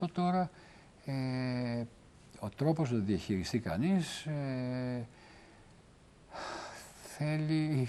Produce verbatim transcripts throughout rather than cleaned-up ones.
Τώρα, ε, ο τρόπος να το διαχειριστεί κανείς ε, θέλει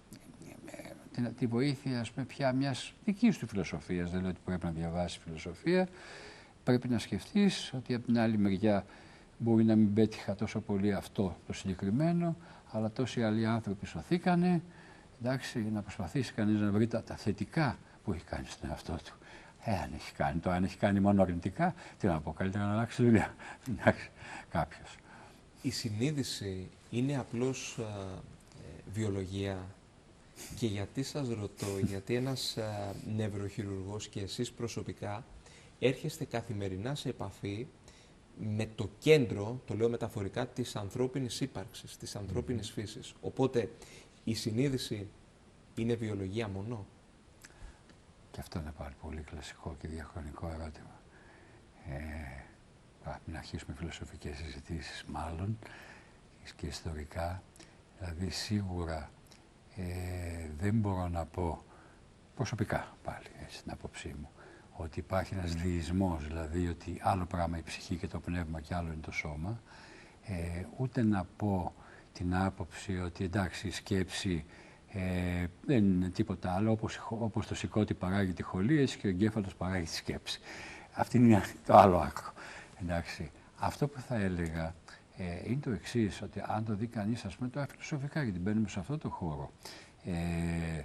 ε, τη βοήθεια, ας πούμε, πια μιας δικής του φιλοσοφίας. Δεν λέω ότι πρέπει να διαβάσει φιλοσοφία. Πρέπει να σκεφτείς ότι από την άλλη μεριά μπορεί να μην πέτυχα τόσο πολύ αυτό το συγκεκριμένο, αλλά τόσοι άλλοι άνθρωποι σωθήκανε. Εντάξει, να προσπαθήσει κανείς να βρει τα, τα θετικά που έχει κάνει στον εαυτό του. Ε, αν έχει κάνει το, αν έχει κάνει μόνο αρνητικά, τι να πω, καλύτερα να αλλάξει δουλειά. Εντάξει, κάποιος. Η συνείδηση είναι απλώς α, ε, βιολογία. Και γιατί σας ρωτώ, γιατί ένας α, νευροχειρουργός και εσείς προσωπικά έρχεστε καθημερινά σε επαφή με το κέντρο, το λέω μεταφορικά, της ανθρώπινης ύπαρξης, της ανθρώπινης mm-hmm. φύσης. Οπότε η συνείδηση είναι βιολογία μόνο. Και αυτό είναι πάλι πολύ κλασικό και διαχρονικό ερώτημα. Ε, πρέπει να αρχίσουμε φιλοσοφικές συζητήσεις μάλλον και ιστορικά. Δηλαδή σίγουρα ε, δεν μπορώ να πω προσωπικά πάλι, έτσι την άποψή μου, ότι υπάρχει ένας διεισμός, δηλαδή ότι άλλο πράγμα η ψυχή και το πνεύμα και άλλο είναι το σώμα. Ε, ούτε να πω την άποψη ότι εντάξει η σκέψη ε, δεν είναι τίποτα άλλο, όπως, όπως το σηκώτη παράγει τη χολή, έτσι και ο εγκέφαλος παράγει τη σκέψη. Αυτή είναι το άλλο άκρο. Εντάξει. Αυτό που θα έλεγα ε, είναι το εξής, ότι αν το δει κανείς, ας πούμε, τώρα φιλοσοφικά, γιατί μπαίνουμε σε αυτό το χώρο, ε,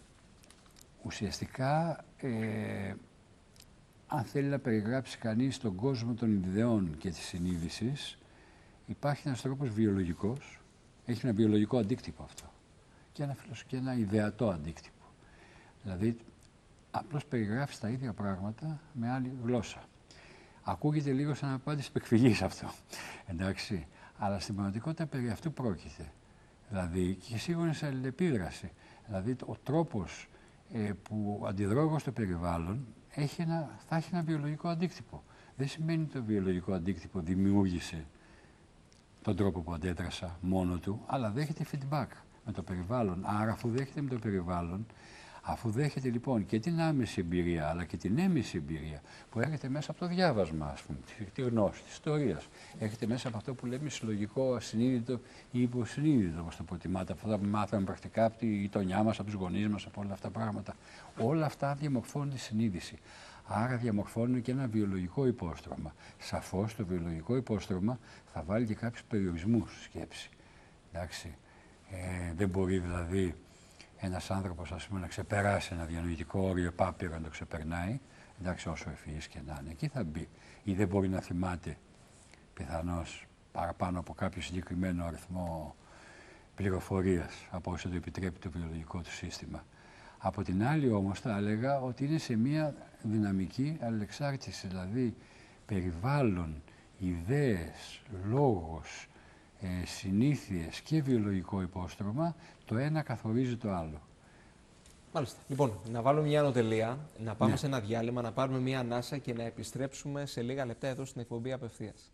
ουσιαστικά ε, αν θέλει να περιγράψει κανείς τον κόσμο των ιδεών και της συνείδησης, υπάρχει ένας τρόπος βιολογικός, έχει ένα βιολογικό αντίκτυπο αυτό και ένα, και ένα ιδεατό αντίκτυπο. Δηλαδή, απλώς περιγράφει τα ίδια πράγματα με άλλη γλώσσα. Ακούγεται λίγο σαν απάντηση επεκφυγής αυτό, εντάξει, αλλά στην πραγματικότητα περί αυτού πρόκειται. Δηλαδή, και σίγουρα είναι σε αλληλεπίδραση. Δηλαδή, ο τρόπος ε, που αντιδρώ εγώ στο περιβάλλον έχει ένα, θα έχει ένα βιολογικό αντίκτυπο. Δεν σημαίνει ότι το βιολογικό αντίκτυπο δημιούργησε τον τρόπο που αντέδρασα μόνο του, αλλά δέχεται feedback με το περιβάλλον. Άρα, αφού δέχεται με το περιβάλλον, αφού δέχεται λοιπόν και την άμεση εμπειρία, αλλά και την έμεση εμπειρία που έρχεται μέσα από το διάβασμα, ας πούμε, τη γνώση, τη ιστορία, έρχεται μέσα από αυτό που λέμε συλλογικό, ασυνείδητο ή υποσυνείδητο, όπως το προτιμάτε, από αυτά που μάθαμε πρακτικά από τη γειτονιά μας, από τους γονείς μας, από όλα αυτά τα πράγματα. Όλα αυτά διαμορφώνουν τη συνείδηση. Άρα διαμορφώνουν και ένα βιολογικό υπόστρωμα. Σαφώς το βιολογικό υπόστρωμα θα βάλει και κάποιους περιορισμούς στη σκέψη. Εντάξει. Ε, δεν μπορεί δηλαδή ένας άνθρωπος, ας πούμε, να ξεπεράσει ένα διανοητικό όριο επάπειρο να το ξεπερνάει, εντάξει, όσο ευφυής και να είναι, εκεί θα μπει. Ή δεν μπορεί να θυμάται πιθανώς παραπάνω από κάποιο συγκεκριμένο αριθμό πληροφορίας από όσο το επιτρέπει το βιολογικό του σύστημα. Από την άλλη όμως θα έλεγα ότι είναι σε μια δυναμική αλληλεξάρτηση, δηλαδή περιβάλλον, ιδέες, λόγος, ε, συνήθειες και βιολογικό υπόστρωμα, το ένα καθορίζει το άλλο. Μάλιστα. Λοιπόν, να βάλουμε μια ανωτελεία, να πάμε ναι. σε ένα διάλειμμα, να πάρουμε μια ανάσα και να επιστρέψουμε σε λίγα λεπτά εδώ στην εκπομπή Απευθείας.